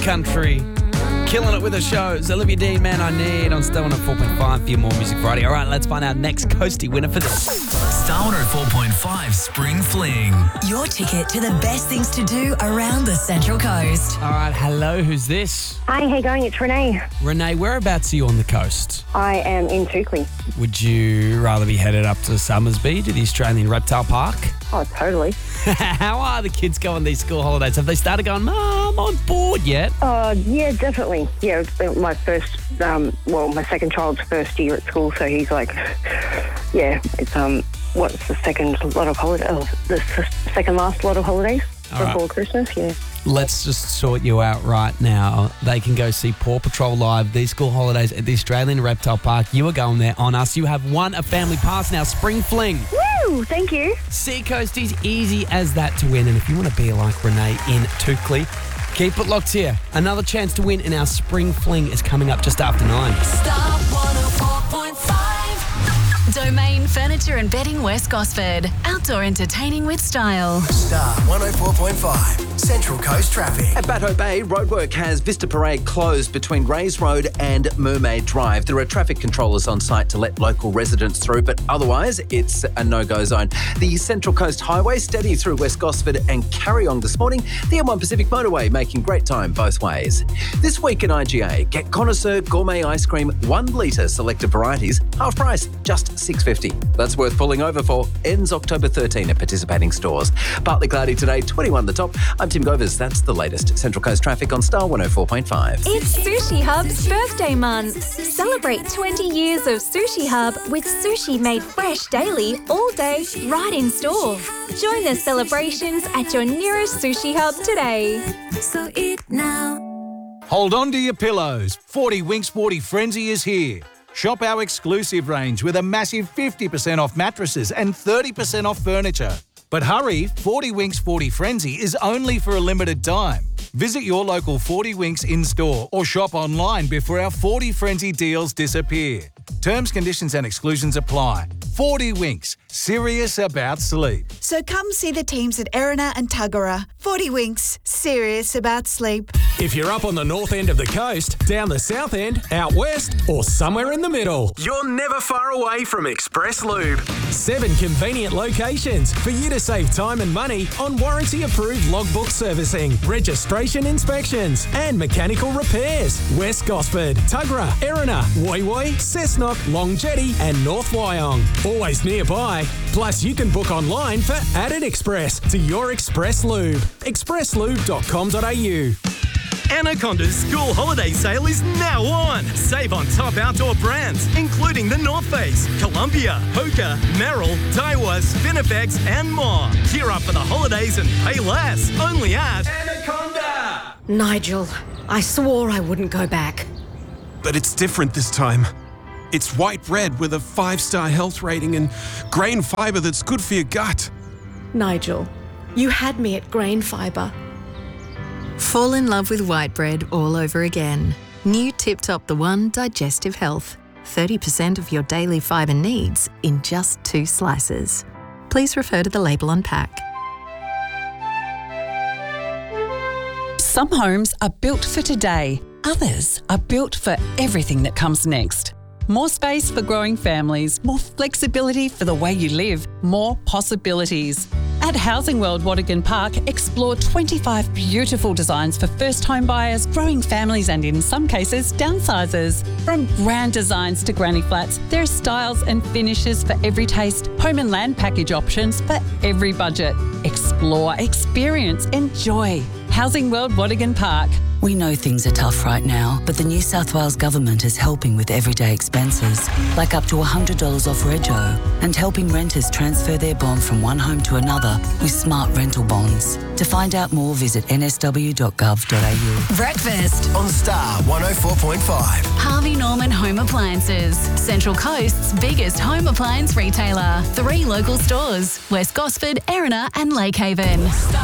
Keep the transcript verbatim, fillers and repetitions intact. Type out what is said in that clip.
country. Killing it with the shows. Olivia Dean, Man I Need on Star one oh four point five for your More Music Friday. All right, let's find our next coastie winner for this. Star one oh four point five Spring Fling. Your ticket to the best things to do around the Central Coast. All right, hello, who's this? Hi, how you going? It's Renee. Renee, whereabouts are you on the coast? I am in Toukley. Would you rather be headed up to Summersby, to the Australian Reptile Park? Oh, totally. How are the kids going these school holidays? Have they started going, Mum, I'm on board yet? Uh, yeah, definitely. Yeah, it's been my first, um, well, my second child's first year at school, so he's like, yeah, it's, um, what's the second lot of holidays? Oh, the s- second last lot of holidays All before right. Christmas, yeah. Let's just sort you out right now. They can go see Paw Patrol live these school holidays at the Australian Reptile Park. You are going there on us. You have won a family pass now. Spring Fling. Woo, thank you. Sea Coasties, easy as that to win. And if you want to be like Renee in Toukley, keep it locked here. Another chance to win in our Spring Fling is coming up just after nine. Star one oh four point five. Domain Furniture and Bedding West Gosford. Outdoor entertaining with style. Star one oh four point five, Central Coast Traffic. At Batho Bay, roadwork has Vista Parade closed between Rays Road and Mermaid Drive. There are traffic controllers on site to let local residents through, but otherwise it's a no-go zone. The Central Coast Highway steady through West Gosford and Carryong this morning. The M one Pacific Motorway making great time both ways. This week in I G A, get Connoisseur Gourmet Ice Cream one litre selected varieties, half price, just six dollars fifty. That's worth pulling over for. Ends October thirteenth at participating stores. Partly cloudy today, twenty-one the top. I'm Tim Govers. That's the latest Central Coast traffic on Star one oh four point five. It's Sushi Hub's birthday month. Celebrate twenty years of Sushi Hub with sushi made fresh daily, all day, right in store. Join the celebrations at your nearest Sushi Hub today. So eat now. Hold on to your pillows. forty Winks forty Frenzy is here. Shop our exclusive range with a massive fifty percent off mattresses and thirty percent off furniture. But hurry, forty Winks forty Frenzy is only for a limited time. Visit your local forty Winks in-store or shop online before our forty Frenzy deals disappear. Terms, conditions and exclusions apply. forty Winks, serious about sleep. So come see the teams at Erina and Tuggerah. forty Winks, serious about sleep. If you're up on the north end of the coast, down the south end, out west, or somewhere in the middle, You're never far away from Express Lube. seven convenient locations for you to save time and money on warranty-approved logbook servicing, registration inspections, and mechanical repairs. West Gosford, Tuggerah, Erina, Woy Woy, Cessnock, Long Jetty, and North Wyong. Always nearby. Plus, you can book online for Added Express to your Express Lube. express lube dot com dot a u. Anaconda's school holiday sale is now on. Save on top outdoor brands, including the North Face, Columbia, Hoka, Merrill, Daiwa, Spinifex, and more. Gear up for the holidays and pay less. Only at Anaconda. Nigel, I swore I wouldn't go back. But it's different this time. It's white bread with a five-star health rating and grain fibre that's good for your gut. Nigel, you had me at grain fibre. Fall in love with white bread all over again. New Tip Top The One Digestive Health. thirty percent of your daily fibre needs in just two slices. Please refer to the label on pack. Some homes are built for today. Others are built for everything that comes next. More space for growing families, more flexibility for the way you live, more possibilities. At Housing World Watergan Park, explore twenty-five beautiful designs for first home buyers, growing families and in some cases, downsizers. From grand designs to granny flats, there are styles and finishes for every taste, home and land package options for every budget. Explore, experience, enjoy. Housing World Watergan Park. We know things are tough right now, but the New South Wales Government is helping with everyday expenses, like up to one hundred dollars off rego, and helping renters transfer their bond from one home to another with smart rental bonds. To find out more, visit n s w dot gov dot a u. Breakfast on Star one oh four point five. Harvey Norman Home Appliances, Central Coast's biggest home appliance retailer. Three local stores, West Gosford, Erina and Lake Haven. Star